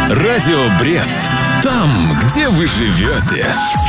Радио Брест. Там, где вы живете.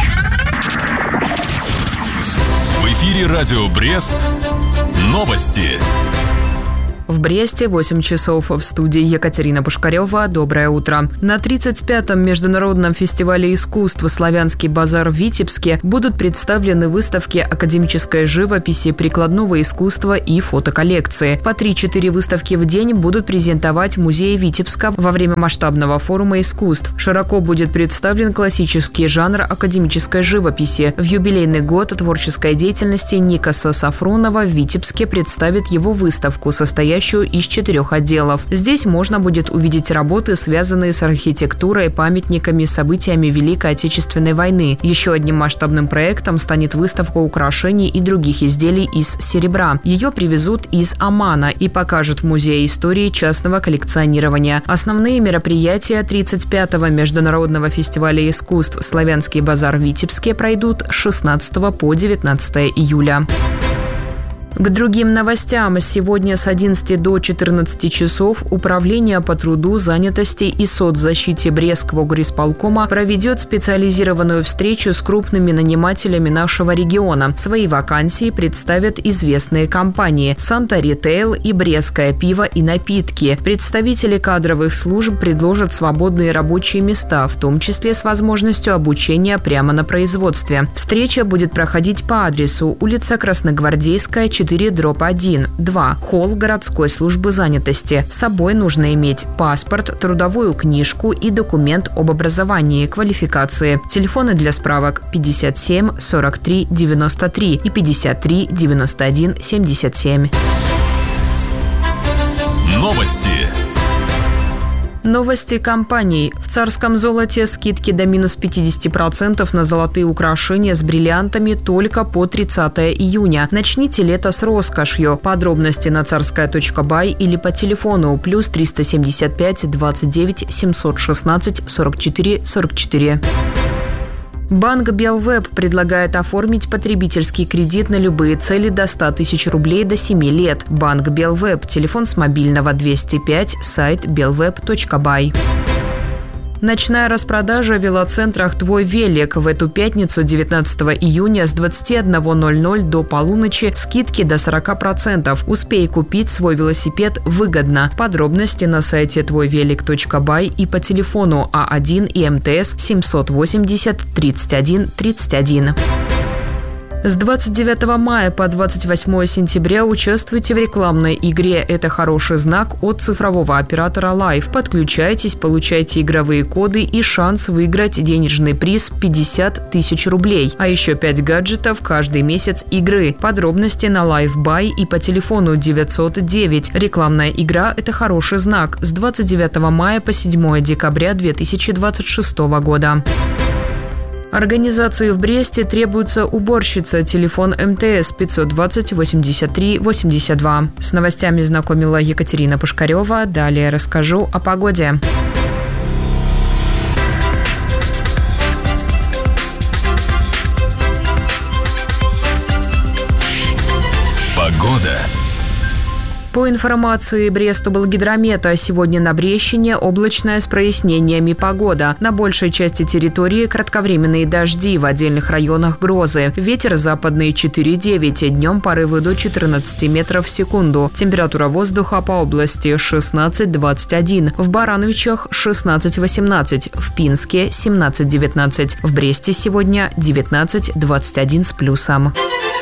В эфире Радио Брест. Новости. В Бресте 8 часов. В студии Екатерина Пушкарева. Доброе утро. На 35-м международном фестивале искусств «Славянский базар» в Витебске будут представлены выставки академической живописи, прикладного искусства и фотоколлекции. По 3-4 выставки в день будут презентовать музеи Витебска во время масштабного форума искусств. Широко будет представлен классический жанр академической живописи. В юбилейный год творческой деятельности Никаса Сафронова в Витебске представит его выставку, состоящую из 4 отделов. Здесь можно будет увидеть работы, связанные с архитектурой, памятниками, событиями Великой Отечественной войны. Еще одним масштабным проектом станет выставка украшений и других изделий из серебра. Ее привезут из Омана и покажут в Музее истории частного коллекционирования. Основные мероприятия 35-го международного фестиваля искусств «Славянский базар» в Витебске пройдут с 16 по 19 июля. К другим новостям. Сегодня с 11 до 14 часов Управление по труду, занятости и соцзащите Брестского горисполкома проведет специализированную встречу с крупными нанимателями нашего региона. Свои вакансии представят известные компании «Санта Ритейл» и «Брестское пиво и напитки». Представители кадровых служб предложат свободные рабочие места, в том числе с возможностью обучения прямо на производстве. Встреча будет проходить по адресу: улица Красногвардейская, 4/1, 2, холл городской службы занятости. С собой нужно иметь паспорт, трудовую книжку и документ об образовании, квалификации. Телефоны для справок 57 43 93 и 53 91 77. Новости. Новости компаний. В Царском золоте скидки до минус 50% на золотые украшения с бриллиантами только по 30 июня. Начните лето с роскошью. Подробности на царская.бай или по телефону плюс 375 29 716 44 44. Банк Белвеб предлагает оформить потребительский кредит на любые цели до 100 тысяч рублей до 7 лет. Банк Белвеб. Телефон с мобильного 205, сайт belweb.by. Ночная распродажа в велоцентрах «Твой велик». В эту пятницу, 19 июня, с 21:00 до полуночи скидки до 40%. Успей купить свой велосипед выгодно. Подробности на сайте твойвелик.бай и по телефону А1 и МТС 780 31 31. С 29 мая по 28 сентября участвуйте в рекламной игре «Это хороший знак» от цифрового оператора Life. Подключайтесь, получайте игровые коды и шанс выиграть денежный приз 50 тысяч рублей. А еще 5 гаджетов каждый месяц игры. Подробности на LiveBuy и по телефону 909. Рекламная игра «Это хороший знак» с 29 мая по 7 декабря 2026 года. Организации в Бресте требуется уборщица. Телефон МТС 520 83 82. С новостями знакомила Екатерина Пушкарева. Далее расскажу о погоде. Погода. По информации Брест-Облгидромета, сегодня на Брещине облачная с прояснениями погода. На большей части территории кратковременные дожди, в отдельных районах грозы. Ветер западный 4,9, днем порывы до 14 метров в секунду. Температура воздуха по области 16-21, в Барановичах 16-18, в Пинске 17-19, в Бресте сегодня 19-21 с плюсом.